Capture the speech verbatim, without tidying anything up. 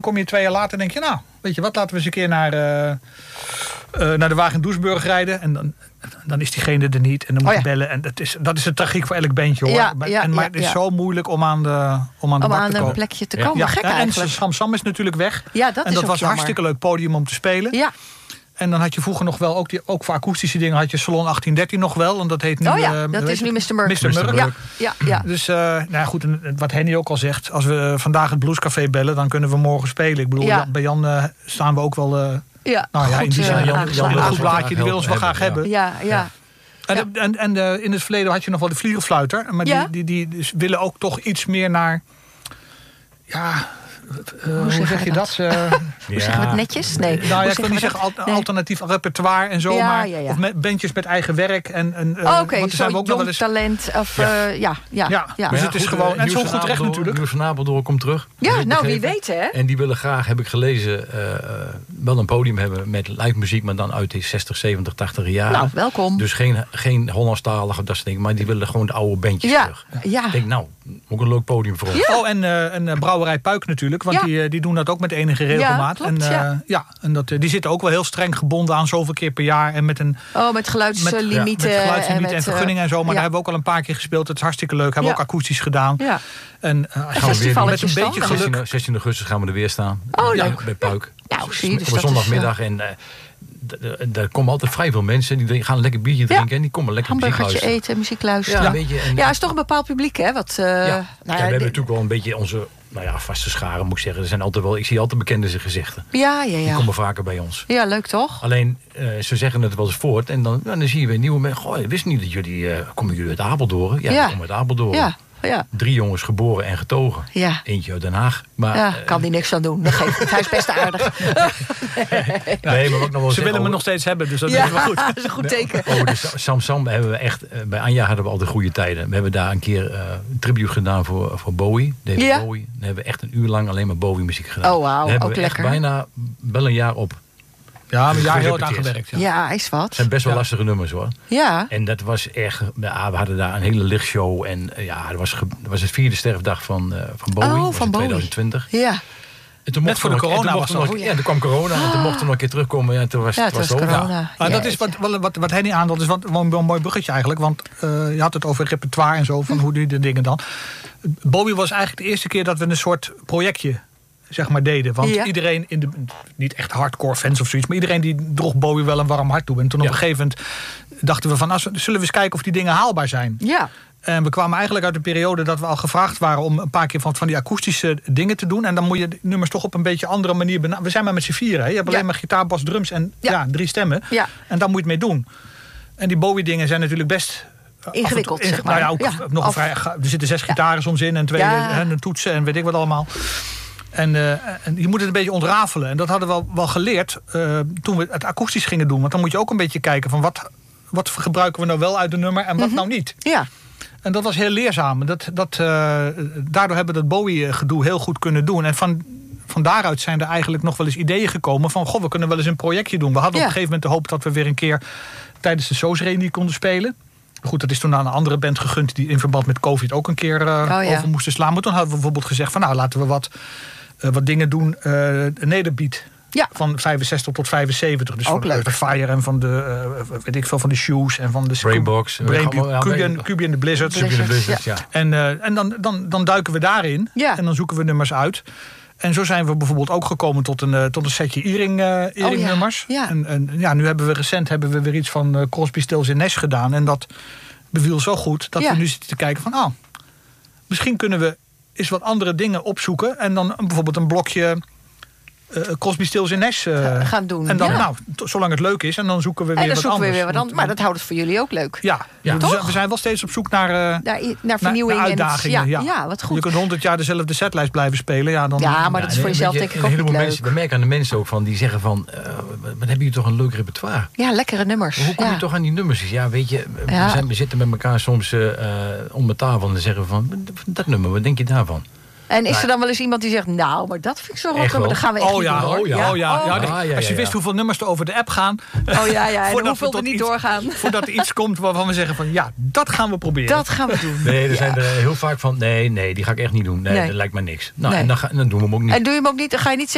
kom je twee jaar later en denk je... nou, weet je wat, laten we eens een keer naar, uh, uh, naar de Wagen Doesburg rijden. En dan, dan is diegene er niet. En dan moet je oh ja. bellen. En dat is, dat is de tragiek voor elk bandje, hoor. Ja, ja, en, maar ja, het is ja. zo moeilijk om aan de, om aan de om bak aan te komen. een plekje te komen. Ja. Gek ja, eigenlijk. En Sam Sam is natuurlijk weg. Ja, dat en is dat ook was een jammer. hartstikke leuk podium om te spelen. Ja. En dan had je vroeger nog wel, ook, die, ook voor akoestische dingen... had je Salon achttien dertien nog wel. En dat heet nu... Oh ja, uh, dat is nu mister Murk. mister Murk. Ja, ja, ja. Dus uh, nou ja, goed, en wat Henny ook al zegt... als we vandaag het Bluescafé bellen, dan kunnen we morgen spelen. Ik bedoel, Ja. bij Jan uh, staan we ook wel... Uh, Ja, nou ja, goed, in die zin, uh, Jan, Jan wil een goed blaadje, die wil ons wel hebben, graag ja. hebben. Ja, ja. En, Ja. en, en uh, in het verleden had je nog wel de vliegenfluiter. Maar Ja. die, die, die dus willen ook toch iets meer naar... Ja, uh, hoe, zeg zeg je je dat? dat? Uh, Hoe zeggen we het netjes? Nee. nou ja, Hoe ik wil niet zeggen we dat? al, Nee. alternatief repertoire en zo. Ja, maar, ja, ja. Of met bandjes met eigen werk. En, en, uh, Oh, Oké, want er zo zijn we ook nog wel jong eens... talent. Of, Ja. ja. Uh, ja, ja, Ja, ja. dus het is gewoon... En zo goed recht natuurlijk. Nieuws van Apeldoorn komt terug. Ja, Heb ik nou, wie begrepen. weet, hè? En die willen graag, heb ik gelezen, uh, wel een podium hebben met live muziek, maar dan uit de zestig, zeventig, tachtig jaar. Nou, welkom. Dus geen, geen Hollandstalig of dat soort dingen, maar die willen gewoon de oude bandjes Ja, terug. ja. Ik denk, nou, ook een leuk podium voor ons. Ja. Oh, en, uh, en uh, Brouwerij Puik natuurlijk. Want Ja. die, uh, die doen dat ook met enige regelmaat. Ja, klopt, en, uh, ja. ja, en dat, uh, die zitten ook wel heel streng gebonden aan zoveel keer per jaar. En met een... Oh, met Met, geluidslimieten. met geluidslimieten en, met, uh, vergunningen en zo. Maar ja. daar hebben we ook al een paar keer gespeeld. Het is hartstikke leuk. Hebben we Ja. ook akoestisch gedaan. Ja. En uh, als En je met een festivalletjes beetje dan? geluk... zestien, zestien augustus gaan we er weer staan. Oh, Ja, leuk. bij Puik. Nou, zie je, dus Op een dat is, zondagmiddag. En uh, er komen altijd vrij veel mensen. Die gaan een lekker biertje drinken. Ja. En die komen lekker muziek Hamburgertje luisteren. eten, muziek luisteren. Ja, Ja, een beetje. En, ja, is toch een bepaald publiek, hè? Wat, uh, Ja, nou ja, ja, we hebben de- natuurlijk wel een beetje onze nou ja, vaste scharen, moet ik zeggen. Er zijn altijd wel, ik zie altijd bekende gezichten. ja, ja, Die ja. komen vaker bij ons. Ja, leuk toch? Alleen, uh, ze zeggen het wel eens voort. En dan, nou, dan zie je weer nieuwe mensen. Goh, ik wist niet dat jullie... Uh, komen jullie uit Apeldoorn? Ja, Ja. we komen uit Apeldoorn. Ja, ja. Drie jongens geboren en getogen. Ja. Eentje uit Den Haag. Maar, Ja, uh, kan die niks aan doen. Dat geeft het. Hij is best aardig. nee, maar wat ik nog wel Ze zeggen, willen me oh, nog steeds hebben. Dus dat Ja, is wel goed. dat is een goed teken. Oh, dus Sam Sam hebben we echt... uh, bij Anja hadden we altijd goede tijden. We hebben daar een keer uh, een tribute gedaan voor, voor Bowie. David Ja. Bowie. Dan hebben we echt een uur lang alleen maar Bowie muziek gedaan. Oh, wauw, Daar hebben ook we lekker. echt bijna wel een jaar op. Ja, maar ja, heel hard aan Gerepeteerd. gewerkt. Ja. Ja, is wat. Het zijn best wel Ja. lastige nummers hoor. Ja. En dat was echt... Ja, we hadden daar een hele lichtshow. En uh, ja, dat was, ge, dat was het vierde sterfdag van, uh, van Bowie. Oh, was van in Bowie. twintig twintig. Ja. En toen Net mochten voor we de nog- en corona toen was mochten we dat. nog- Ja, toen kwam corona. En toen mochten we nog een keer terugkomen. Ja, toen was, Ja, het het was was het over. corona. Maar dat Jeetje. is wat, wat, wat, wat Henny aandacht is wat, wel een mooi bruggetje eigenlijk. Want uh, je had het over repertoire en zo. Van hoe doe je de dingen dan? Bowie was eigenlijk de eerste keer dat we een soort projectje zeg maar deden. Want Ja. iedereen, in de, niet echt hardcore fans of zoiets, maar iedereen die droeg Bowie wel een warm hart toe. En toen op Ja. een gegeven moment dachten we van, nou, zullen we eens kijken of die dingen haalbaar zijn? Ja. En we kwamen eigenlijk uit een periode dat we al gevraagd waren om een paar keer van, van die akoestische dingen te doen. En dan moet je de nummers toch op een beetje andere manier benaderen. We zijn maar met z'n vieren. Hè? Je hebt alleen Ja. maar gitaar, bas, drums en Ja. ja. drie stemmen. Ja. En daar moet je het mee doen. En die Bowie dingen zijn natuurlijk best... uh, Ingewikkeld, af en toe- zeg maar. Nou ja, ook Ja. nog een Of- vrij, er zitten zes gitaren soms in en twee Ja. en een toetsen en weet ik wat allemaal. En, uh, en je moet het een beetje ontrafelen. En dat hadden we wel, wel geleerd uh, toen we het akoestisch gingen doen. Want dan moet je ook een beetje kijken van wat, wat gebruiken we nou wel uit de nummer en wat Mhm. nou niet. Ja. En dat was heel leerzaam. Dat, dat, uh, daardoor hebben we dat Bowie-gedoe heel goed kunnen doen. En van, van daaruit zijn er eigenlijk nog wel eens ideeën gekomen van, goh, we kunnen wel eens een projectje doen. We hadden Ja. op een gegeven moment de hoop dat we weer een keer tijdens de Soos-reunie konden spelen. Goed, dat is toen aan een andere band gegund die in verband met COVID ook een keer uh, Oh, ja. over moesten slaan. Maar toen hadden we bijvoorbeeld gezegd van, nou, laten we wat, uh, wat dingen doen. Uh, Nederbeat. Ja. Van vijfenzestig tot vijfenzeventig. Dus Ook van leuk. de Fire en van de, uh, weet ik veel, van de Shoes en van de Brainbox. Brain, Ja, Cubian, Cubian de Blizzards. Blizzards. Blizzards, ja. En, uh, en dan, dan, dan duiken we daarin. Ja. En dan zoeken we nummers uit. En zo zijn we bijvoorbeeld ook gekomen tot een, uh, tot een setje Earring, uh, Earring Oh ja, nummers. ja. En, en ja, nu hebben we recent hebben we weer iets van uh, Crosby, Stills en Nash gedaan. En dat beviel zo goed dat Ja. we nu zitten te kijken van, ah, misschien kunnen we eens wat andere dingen opzoeken. En dan bijvoorbeeld een blokje uh, Crosby, Stills en Nash uh, gaan doen. En dan, Ja. nou, t- zolang het leuk is. En dan zoeken we weer En dan wat zoeken we anders. weer wat anders. Maar dat houdt het voor jullie ook leuk. Ja, Ja. we, Toch? zijn, we zijn wel steeds op zoek naar, uh, Naar, naar naar, vernieuwing. naar en het- uitdagingen. ja, Ja, ja, wat Je goed. kunt honderd jaar dezelfde setlijst blijven spelen. Ja, dan, Ja, maar dat is voor en- jezelf weet denk ik een ook niet heleboel leuk. mensen, we merken aan de mensen ook van, die zeggen van, uh, wat hebben jullie toch een leuk repertoire. Ja, lekkere nummers. Maar hoe kom je Ja. toch aan die nummers? Ja, weet je, we, Ja. zijn, we zitten met elkaar soms uh, om de tafel en dan zeggen we van, dat nummer, wat denk je daarvan? En is Maar- er dan wel eens iemand die zegt, nou, maar dat vind ik zo rot, Echt maar wel? dat gaan we echt Oh niet ja, doen, hoor. oh ja, oh ja. Oh, ja, Ah, ja, ja, als je ja. wist hoeveel nummers er over de app gaan. oh ja, ja. En Voordat we hoeveel er tot niet iets- doorgaan. Voordat er iets komt waarvan we zeggen van, ja, dat gaan we proberen. Dat gaan we doen. Nee, er Ja. zijn er heel vaak van, nee, nee, die ga ik echt niet doen. Nee, Nee. dat lijkt me niks. Nou, Nee. en dan, ga, en dan doen we hem ook niet. En doe je hem ook niet, dan ga je niet